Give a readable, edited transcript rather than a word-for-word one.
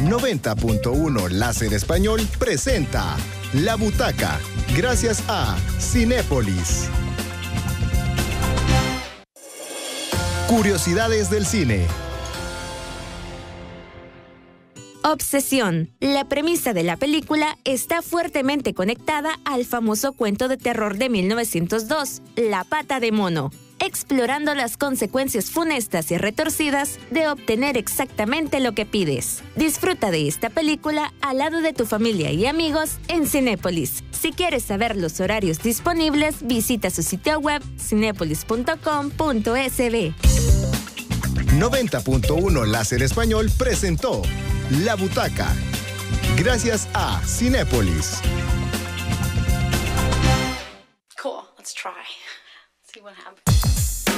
90.1 Láser Español presenta La Butaca, gracias a Cinépolis. Curiosidades del cine. Obsesión. La premisa de la película está fuertemente conectada al famoso cuento de terror de 1902, La pata de mono, explorando las consecuencias funestas y retorcidas de obtener exactamente lo que pides. Disfruta de esta película al lado de tu familia y amigos en Cinépolis. Si quieres saber los horarios disponibles, visita su sitio web cinepolis.com.sb. 90.1 Láser Español presentó La Butaca, gracias a Cinépolis.